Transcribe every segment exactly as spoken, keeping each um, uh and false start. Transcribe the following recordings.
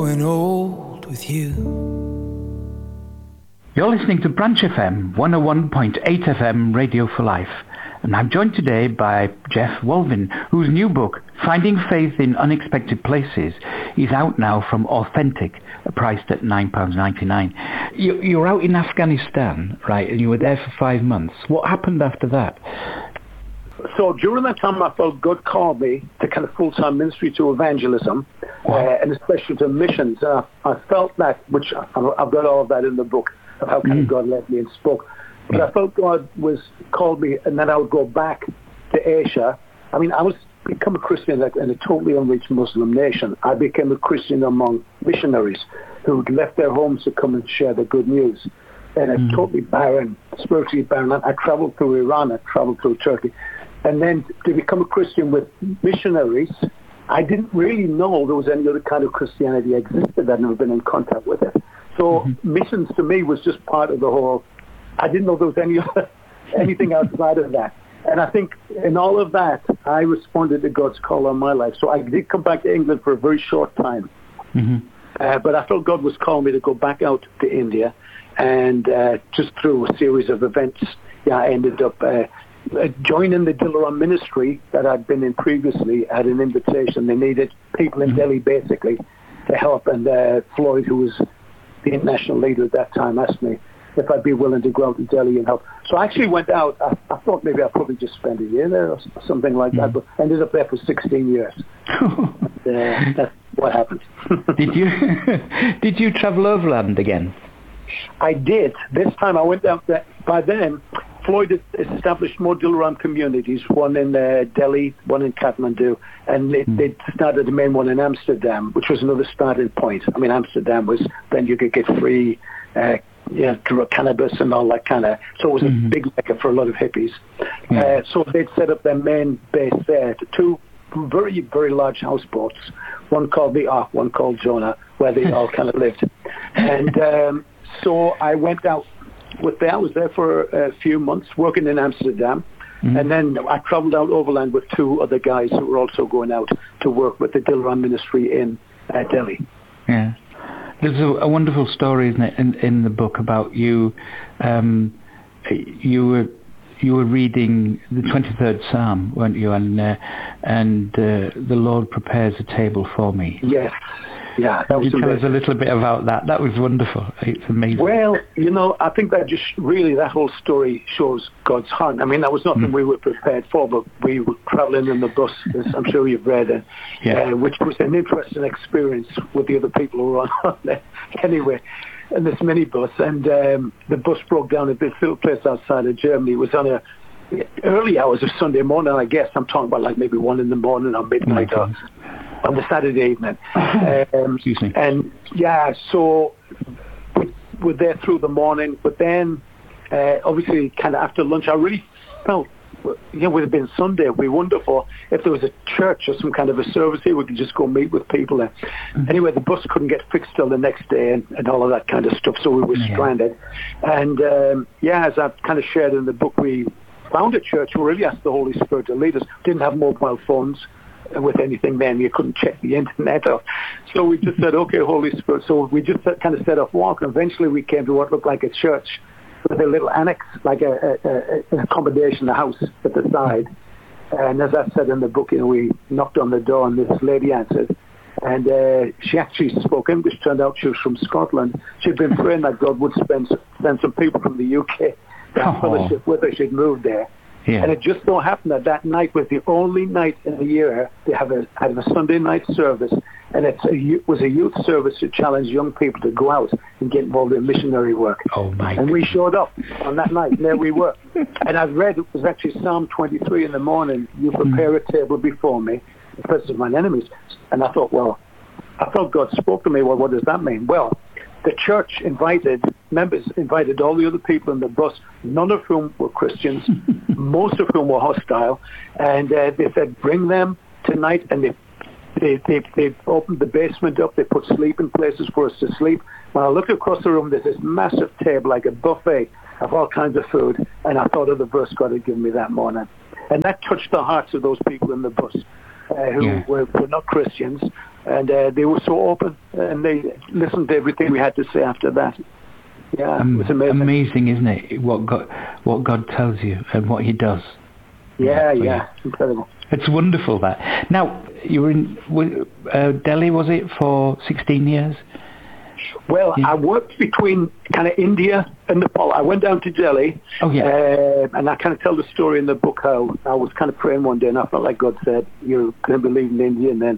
Growing old with you. You're listening to Branch F M, one oh one point eight F M, Radio for Life. And I'm joined today by Jeff Walvin, whose new book, Finding Faith in Unexpected Places, is out now from Authentic, priced at nine pounds ninety-nine. You, you were out in Afghanistan, right, and you were there for five months. What happened after that? So during that time, I felt God called me to kind of full-time ministry to evangelism, wow. uh, and especially to missions. Uh, I felt that, which I, I've got all of that in the book, of how kind mm. of God led me and spoke. But yeah. I felt God was called me, and then I would go back to Asia. I mean, I was become a Christian in a totally unreached Muslim nation. I became a Christian among missionaries who left their homes to come and share the good news. And a mm. totally barren, spiritually barren. I traveled through Iran, I traveled through Turkey. And then to become a Christian with missionaries, I didn't really know there was any other kind of Christianity existed. I'd never been in contact with it. So mm-hmm. missions to me was just part of the whole. I didn't know there was any other, anything outside of that. And I think in all of that, I responded to God's call on my life. So I did come back to England for a very short time. Mm-hmm. Uh, but I felt God was calling me to go back out to India. And uh, just through a series of events, yeah, I ended up uh, joining the Dilaram ministry that I'd been in previously. I had an invitation. They needed people in mm-hmm. Delhi, basically, to help. And uh, Floyd, who was the international leader at that time, asked me if I'd be willing to go out to Delhi and help. So I actually went out. I, I thought maybe I'd probably just spend a year there or something like mm-hmm. that, but ended up there for sixteen years. and, uh, that's what happened. Did you did you travel overland again? I did. This time I went out there. By then, Floyd had established more Dilaram communities, one in uh, Delhi, one in Kathmandu, and they, mm. they started the main one in Amsterdam, which was another starting point. I mean, Amsterdam was, then you could get free uh, yeah, cannabis and all that kind of, so it was mm-hmm. a big mecca for a lot of hippies. Yeah. Uh, so they'd set up their main base there, to two very, very large houseboats, one called the Ark, one called Jonah, where they all kind of lived. And um, so I went out with them. I was there for a few months working in Amsterdam. Mm-hmm. And then I traveled out overland with two other guys who were also going out to work with the Dilaram ministry in uh, Delhi. Yeah. There's a, a wonderful story, isn't it, in, in the book about you. Um, you were you were reading the twenty-third Psalm, weren't you? And uh, and uh, the Lord prepares a table for me. Yes. Yeah, that was Could you tell us a little bit about that? That was wonderful. It's amazing. Well, you know, I think that just really, that whole story shows God's heart. I mean, that was nothing mm. we were prepared for, but we were traveling in the bus, as I'm sure you've read, uh, yeah. uh, which was an interesting experience with the other people who were on there. Anyway, in this minibus, and um, the bus broke down at this little place outside of Germany. It was on a early hours of Sunday morning, I guess. I'm talking about like maybe one in the morning or midnight oh or on the Saturday evening. Um, Excuse me. And yeah, so we were there through the morning, but then uh, obviously kind of after lunch, I really felt, you know, it would have been Sunday. We wondered for if there was a church or some kind of a service here, we could just go meet with people there. Mm-hmm. Anyway, the bus couldn't get fixed till the next day and, and all of that kind of stuff, so we were yeah. stranded. And um, yeah, as I've kind of shared in the book, we found a church who really asked the Holy Spirit to lead us. Didn't have mobile phones with anything then. You couldn't check the internet. Or, so we just said, okay, Holy Spirit. So we just kind of set off walking. Eventually we came to what looked like a church with a little annex, like a, a, a, an accommodation, a house at the side. And as I said in the book, you know, we knocked on the door and this lady answered. And uh, she actually spoke English. Turned out she was from Scotland. She'd been praying that God would spend, send some people from the U K to have fellowship with her. She'd moved there. Yeah. And it just so happened that that night was the only night in the year they have a have a Sunday night service, and it's a, it was a youth service to challenge young people to go out and get involved in missionary work. Oh my! And we showed up on that night, and there we were. And I read it was actually Psalm twenty-three in the morning. You prepare mm. a table before me, in the presence of mine enemies. And I thought, well, I thought God spoke to me. Well, what does that mean? Well, the church invited, members invited all the other people in the bus, none of whom were Christians, most of whom were hostile, and uh, they said, bring them tonight, and they, they, they, they opened the basement up, they put sleeping places for us to sleep. When I looked across the room, there's this massive table, like a buffet of all kinds of food, and I thought of the verse God had given me that morning. And that touched the hearts of those people in the bus. uh, who Yeah. were, were not Christians, and uh, they were so open, and they listened to everything we had to say after that. Yeah, Um, it was amazing. amazing, isn't it? What God, what God tells you and what He does. Yeah, Yeah, yeah, incredible. It's wonderful that. Now, you were in uh, Delhi, was it, for sixteen years? Well, Yeah. I worked between kind of India and Nepal. I went down to Delhi, Oh, yeah. uh, and I kind of tell the story in the book how I was kind of praying one day, and I felt like God said, "You're going to be leaving India," and then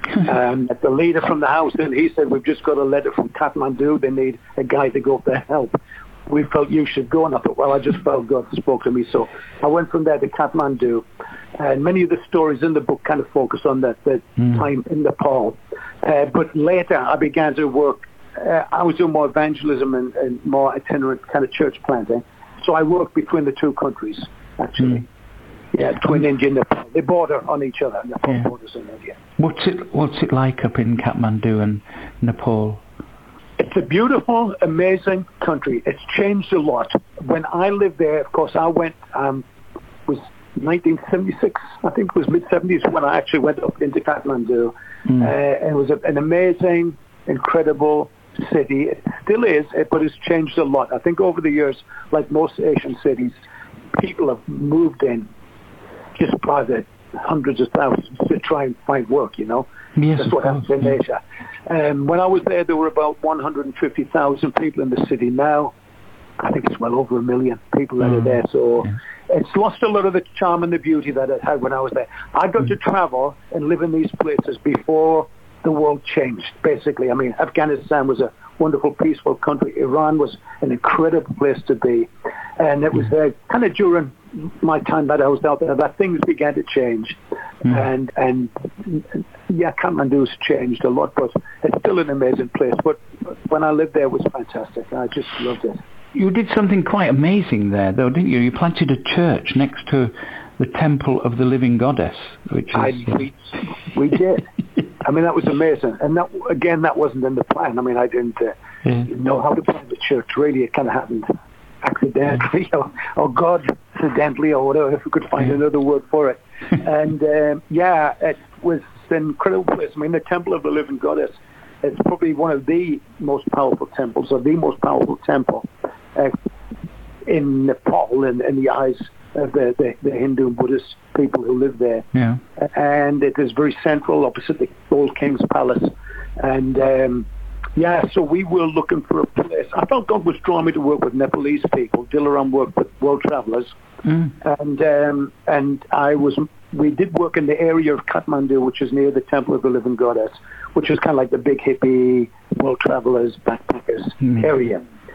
um, the leader from the house, and he said, "We've just got a letter from Kathmandu. They need a guy to go up there help. We felt you should go." And I thought, well, I just felt God spoke to me. So I went from there to Kathmandu. And many of the stories in the book kind of focus on that, that Mm. time in Nepal. Uh, but later I began to work. Uh, I was doing more evangelism and, and more itinerant kind of church planting. So I worked between the two countries, actually. Mm. Yeah, between India and Nepal. They border on each other. Nepal Yeah. borders on India. What's it What's it like up in Kathmandu and Nepal? It's a beautiful, amazing country. It's changed a lot. When I lived there, of course, I went, um, was nineteen seventy-six, I think it was mid-seventies when I actually went up into Kathmandu. Mm. Uh, and it was a, an amazing, incredible city. It still is, but it's changed a lot. I think over the years, like most Asian cities, people have moved in just by the hundreds of thousands to try and find work, you know. Yes, That's of what course, happens in yeah. Asia. Um, when I was there, there were about one hundred fifty thousand people in the city. Now, I think it's well over a million people that are Mm. there. So Yeah. it's lost a lot of the charm and the beauty that it had when I was there. I got to travel and live in these places before the world changed, basically. I mean, Afghanistan was a wonderful, peaceful country. Iran was an incredible place to be. And it was uh, kind of during my time that I was out there that things began to change. Mm. And, and yeah, Kathmandu's changed a lot, but it's still an amazing place. But when I lived there, it was fantastic. I just loved it. You did something quite amazing there, though, didn't you? You planted a church next to the Temple of the Living Goddess, which is... I, we, we did. I mean, that was amazing. And that, again, that wasn't in the plan. I mean, I didn't uh, Yeah. know how to plant the church. Really, it kind of happened accidentally, or, or God accidentally, or whatever, if we could find Yeah. another word for it. And, um, yeah, it was an incredible place. I mean, the Temple of the Living Goddess, it's probably one of the most powerful temples, or the most powerful temple uh, in Nepal, in, in the eyes of the, the, the Hindu and Buddhist people who live there. Yeah. And it is very central, opposite the old King's Palace. And um, yeah, so we were looking for a place. I felt God was drawing me to work with Nepalese people. Dilaram worked with World Travelers, Mm. and um, and I was. We did work in the area of Kathmandu, which is near the Temple of the Living Goddess, which is kind of like the big hippie World Travelers, backpackers Mm. area.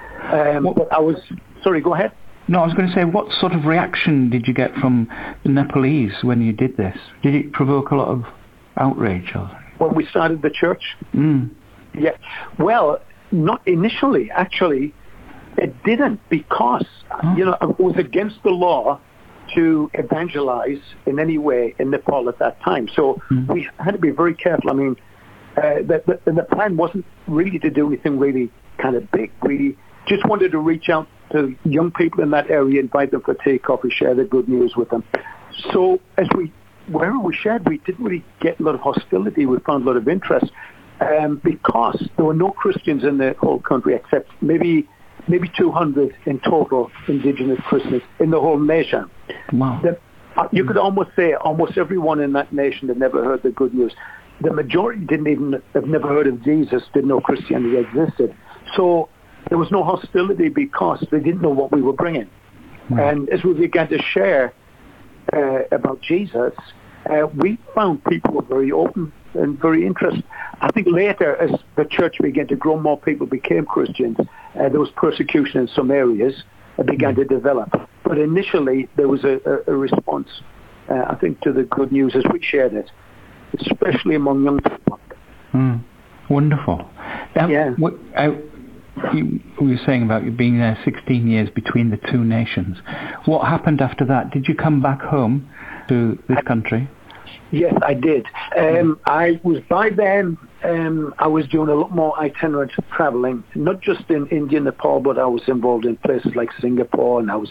Um, What- but I was sorry. Go ahead. No, I was going to say, what sort of reaction did you get from the Nepalese when you did this? Did it provoke a lot of outrage? Or... When we started the church. Mm. Yeah, well, not initially. Actually, it didn't, because Oh. you know it was against the law to evangelize in any way in Nepal at that time. So Mm. we had to be very careful. I mean, uh, the, the, the plan wasn't really to do anything really kind of big. We just wanted to reach out to young people in that area, invite them for tea, coffee, share the good news with them. So as we wherever we shared, we didn't really get a lot of hostility. We found a lot of interest. Um, because there were no Christians in the whole country, except maybe maybe two hundred in total indigenous Christians in the whole nation. Wow. The, uh, you could almost say almost everyone in that nation had never heard the good news. The majority didn't even have never heard of Jesus, didn't know Christianity existed. So there was no hostility because they didn't know what we were bringing. Wow. And as we began to share uh, about Jesus, uh, we found people were very open and very interested. I think later, as the church began to grow, more people became Christians. Uh, there was persecution in some areas that began to develop. But initially, there was a, a, a response, uh, I think, to the good news as we shared it, especially among young people. Mm. Wonderful. Now, Yeah. What, I, you, you were saying about you being there sixteen years between the two nations. What happened after that? Did you come back home to this country? Yes, I did. Um, I was by then. Um, I was doing a lot more itinerant traveling, not just in India, Nepal, but I was involved in places like Singapore, and I was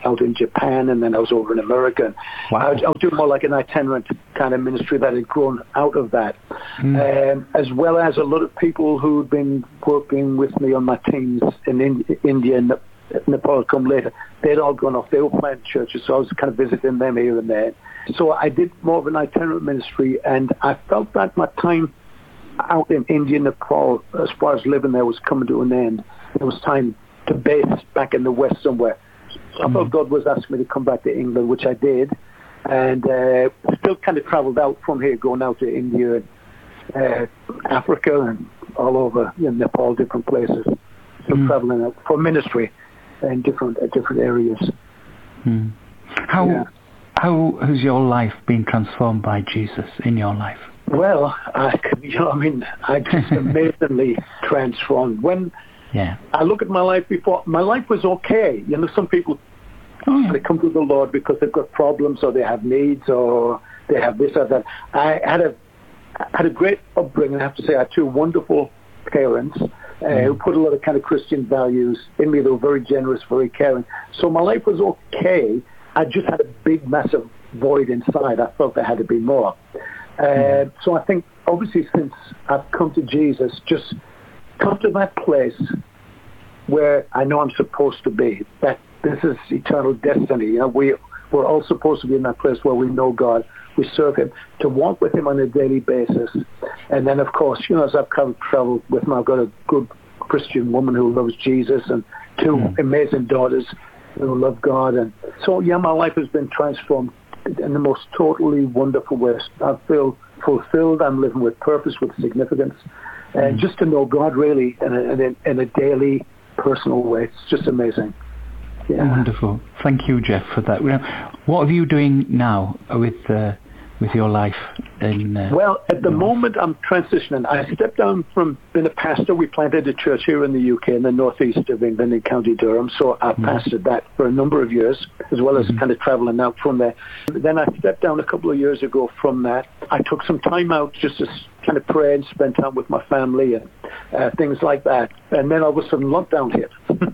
out in Japan, and then I was over in America. Wow. I was, I was doing more like an itinerant kind of ministry that had grown out of that, mm. um, as well as a lot of people who'd been working with me on my teams in, in India and Nepal come later. They'd all gone off. They were planting churches, so I was kind of visiting them here and there. So I did more of an itinerant ministry, and I felt that my time out in India and Nepal, as far as living there, was coming to an end. It was time to base back in the West somewhere. So I mm. thought God was asking me to come back to England, which I did, and uh, still kind of travelled out from here, going out to India and uh, Africa and all over, you know, Nepal, different places. Still mm. travelling out for ministry in different uh, different areas. Mm. How yeah. how has your life been transformed by Jesus in your life? Well, I, you know, I mean, I just amazingly transformed. When yeah. I look at my life before, my life was okay. You know, some people oh, yeah. they come to the Lord because they've got problems or they have needs or they have this or that. I had a I had a great upbringing. I have to say, I had two wonderful parents. Uh, mm. who put a lot of kind of Christian values in me. They were very generous, very caring. So my life was okay. I just had a big, massive void inside. I felt there had to be more. Uh, mm. So I think, obviously, since I've come to Jesus, just come to that place where I know I'm supposed to be. That this is eternal destiny. You know, we we're all supposed to be in that place where we know God. We serve Him, to walk with Him on a daily basis. And then, of course, you know, as I've traveled with Him, I've got a good Christian woman who loves Jesus and two mm. amazing daughters who love God. And so, yeah, my life has been transformed in the most totally wonderful ways. I feel fulfilled. I'm living with purpose, with significance. Mm. And just to know God really in a, in a, in a daily, personal way. It's just amazing. Yeah. Wonderful. Thank you, Jeff, for that. What are you doing now with uh, with your life? In, uh, well, at the moment, I'm transitioning. I stepped down from being a pastor. We planted a church here in the U K in the northeast of England in County Durham. So I mm-hmm. pastored that for a number of years, as well as mm-hmm. kind of traveling out from there. Then I stepped down a couple of years ago from that. I took some time out just to kind of pray and spend time with my family and uh, things like that. And then all of a sudden, lockdown hit.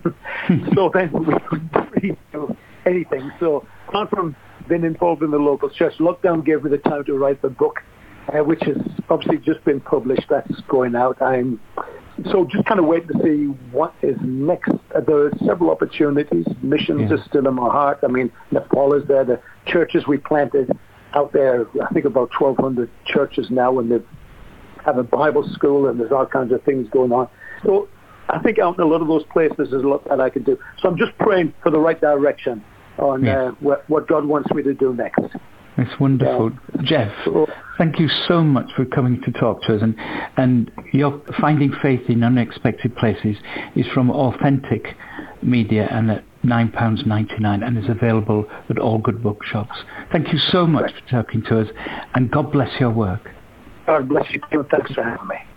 So then we couldn't really do anything. So apart from being involved in the local church, lockdown gave me the time to write the book, uh, which has obviously just been published. That's going out. I'm so just kind of waiting to see what is next. Uh, there are several opportunities. Missions yeah. are still in my heart. I mean, Nepal is there. The churches we planted out there, I think about twelve hundred churches now, and they have a Bible school, and there's all kinds of things going on. So I think out in a lot of those places there's a lot that I can do. So I'm just praying for the right direction on yeah. uh, what, what God wants me to do next. It's wonderful. Yeah. Jeff, so, thank you so much for coming to talk to us. And, and your Finding Faith in Unexpected Places is from Authentic Media and at nine pounds ninety-nine and is available at all good bookshops. Thank you so much for talking to us, and God bless your work. God bless you too. Thanks for having me.